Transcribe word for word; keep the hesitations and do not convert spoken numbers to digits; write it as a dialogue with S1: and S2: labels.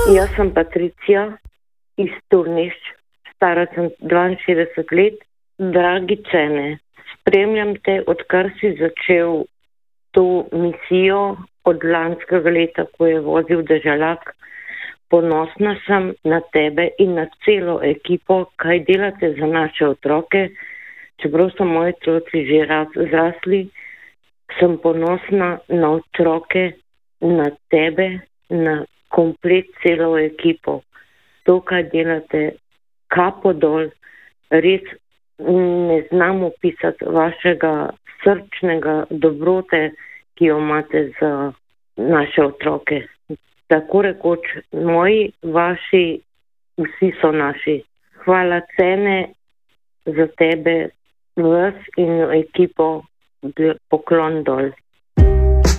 S1: Jaz sem Patricija iz Turnišč, stara sem dvainšestdeset let. Dragi Cene, spremljam te, odkar si začel to misijo od lanskega leta, ko je vozil Deželak. Ponosna sem na tebe in na celo ekipo, kaj delate za naše otroke. Čeprav so moji otroci že zrasli, sem ponosna na otroke, na tebe, na komplet celo ekipo. To, kaj delate, kapo dol, res ne znam opisati vašega srčnega dobrote, ki jo imate za naše otroke. Tako rekoč, moji, vaši, vsi so naši. Hvala Cene za tebe, vas in ekipo, poklon dol.